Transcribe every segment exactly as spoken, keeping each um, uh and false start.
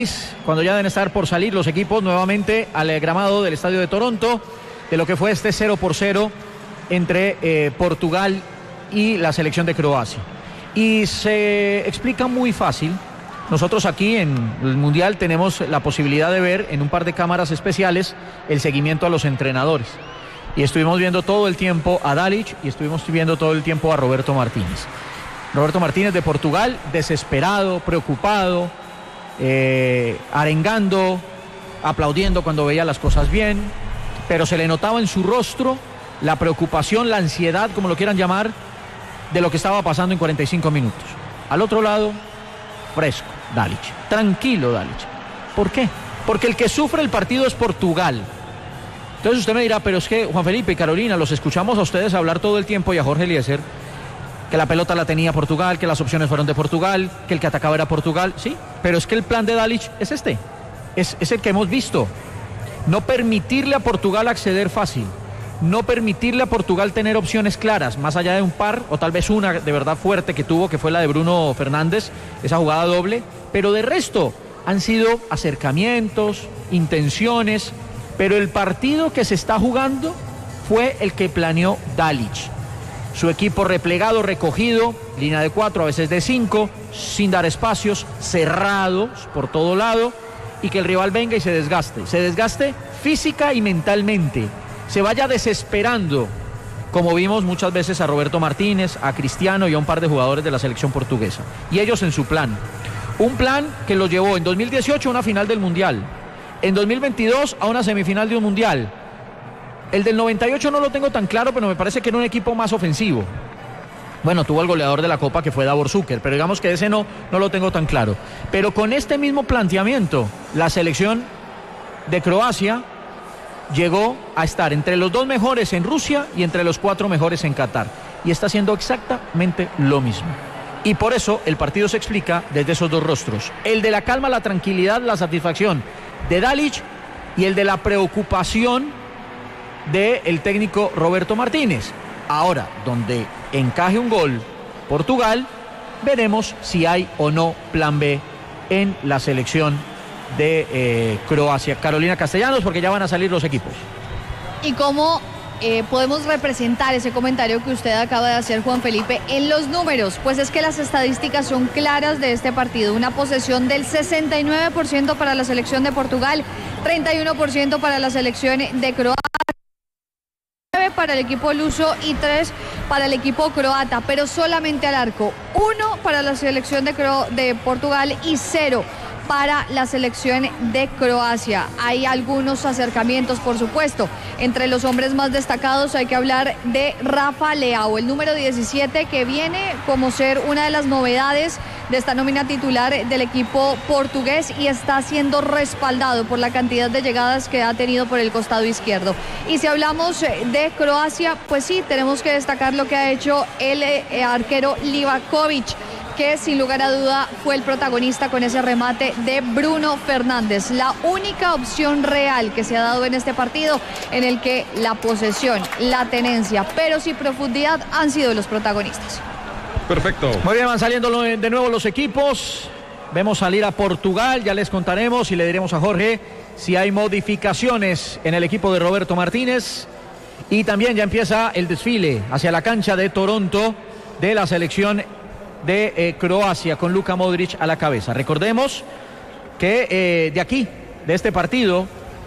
cuando ya deben estar por salir los equipos nuevamente al gramado del Estadio de Toronto, de lo que fue este cero por cero entre eh, Portugal y la selección de Croacia. Y se explica muy fácil. Nosotros aquí en el Mundial tenemos la posibilidad de ver en un par de cámaras especiales el seguimiento a los entrenadores. Y estuvimos viendo todo el tiempo a Dalic y estuvimos viendo todo el tiempo a Roberto Martínez. Roberto Martínez de Portugal, desesperado, preocupado, eh, arengando, aplaudiendo cuando veía las cosas bien, pero se le notaba en su rostro la preocupación, la ansiedad, como lo quieran llamar, de lo que estaba pasando en cuarenta y cinco minutos. Al otro lado, fresco, Dalic, tranquilo Dalic. ¿Por qué? Porque el que sufre el partido es Portugal. Entonces usted me dirá, pero es que Juan Felipe y Carolina, los escuchamos a ustedes hablar todo el tiempo y a Jorge Eliezer, que la pelota la tenía Portugal, que las opciones fueron de Portugal, que el que atacaba era Portugal, sí, pero es que el plan de Dalic es este, es, es el que hemos visto. No permitirle a Portugal acceder fácil, no permitirle a Portugal tener opciones claras, más allá de un par, o tal vez una de verdad fuerte que tuvo, que fue la de Bruno Fernández, esa jugada doble, pero de resto han sido acercamientos, intenciones, pero el partido que se está jugando fue el que planeó Dalic. Su equipo replegado, recogido, línea de cuatro, a veces de cinco, sin dar espacios, cerrados por todo lado, y que el rival venga y se desgaste, se desgaste física y mentalmente, se vaya desesperando, como vimos muchas veces a Roberto Martínez, a Cristiano y a un par de jugadores de la selección portuguesa, y ellos en su plan, un plan que los llevó en dos mil dieciocho a una final del Mundial, en dos mil veintidós a una semifinal de un Mundial. El del noventa y ocho no lo tengo tan claro, pero me parece que era un equipo más ofensivo. Bueno, tuvo el goleador de la Copa que fue Davor Zucker, pero digamos que ese no, no lo tengo tan claro. Pero con este mismo planteamiento, la selección de Croacia llegó a estar entre los dos mejores en Rusia y entre los cuatro mejores en Qatar. Y está haciendo exactamente lo mismo. Y por eso el partido se explica desde esos dos rostros. El de la calma, la tranquilidad, la satisfacción de Dalic y el de la preocupación del técnico Roberto Martínez. Ahora, donde encaje un gol Portugal, veremos si hay o no plan B en la selección de eh, Croacia. Carolina Castellanos, porque ya van a salir los equipos. ¿Y cómo eh, podemos representar ese comentario que usted acaba de hacer, Juan Felipe, en los números? Pues es que las estadísticas son claras de este partido. Una posesión del sesenta y nueve por ciento para la selección de Portugal, treinta y uno por ciento para la selección de Croacia, para el equipo luso y tres para el equipo croata, pero solamente al arco, uno para la selección de, Cro de Portugal y cero para la selección de Croacia. Hay algunos acercamientos, por supuesto. Entre los hombres más destacados hay que hablar de Rafa Leao, el número diecisiete, que viene como ser una de las novedades de esta nómina titular del equipo portugués y está siendo respaldado por la cantidad de llegadas que ha tenido por el costado izquierdo. Y si hablamos de Croacia, pues sí, tenemos que destacar lo que ha hecho el eh, arquero Livakovic, que sin lugar a duda fue el protagonista con ese remate de Bruno Fernández. La única opción real que se ha dado en este partido en el que la posesión, la tenencia, pero sin profundidad han sido los protagonistas. Perfecto. Muy bien, van saliendo de nuevo los equipos. Vemos salir a Portugal, ya les contaremos y le diremos a Jorge si hay modificaciones en el equipo de Roberto Martínez. Y también ya empieza el desfile hacia la cancha de Toronto de la selección de eh, Croacia, con Luka Modric a la cabeza. Recordemos que eh, de aquí, de este partido,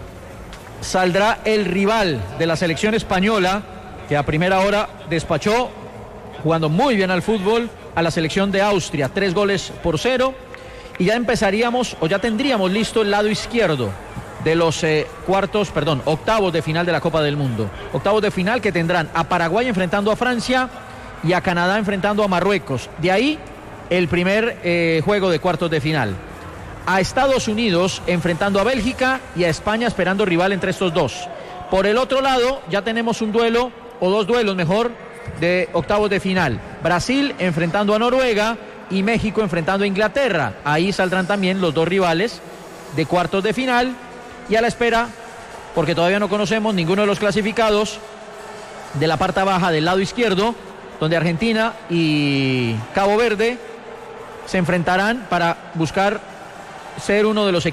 saldrá el rival de la selección española, que a primera hora despachó, jugando muy bien al fútbol, a la selección de Austria, tres goles por cero, y ya empezaríamos, o ya tendríamos listo el lado izquierdo de los eh, cuartos, perdón, octavos de final de la Copa del Mundo. Octavos de final que tendrán a Paraguay enfrentando a Francia y a Canadá enfrentando a Marruecos. De ahí el primer eh, juego de cuartos de final. A Estados Unidos enfrentando a Bélgica y a España esperando rival entre estos dos. Por el otro lado ya tenemos un duelo, o dos duelos mejor, de octavos de final. Brasil enfrentando a Noruega y México enfrentando a Inglaterra. Ahí saldrán también los dos rivales de cuartos de final. Y a la espera, porque todavía no conocemos ninguno de los clasificados, de la parte baja del lado izquierdo, donde Argentina y Cabo Verde se enfrentarán para buscar ser uno de los